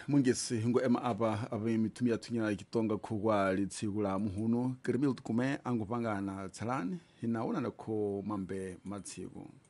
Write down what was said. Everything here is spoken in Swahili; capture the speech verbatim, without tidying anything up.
mungesi ngo ema apa abe mitumia tunya ikitonga kugwa litsigula muhuno kremil tukume angupangana tsalani hinaona nako mambe matsiku